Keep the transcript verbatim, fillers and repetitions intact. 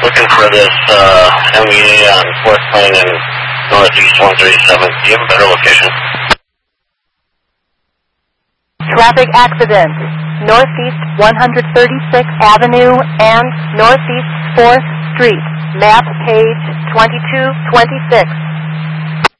Looking for this uh, M V A on fourth Lane and Northeast one thirty-seven. Do you have a better location? Traffic accident. Northeast one thirty-sixth Avenue and Northeast fourth Street. Map page twenty-two twenty-six.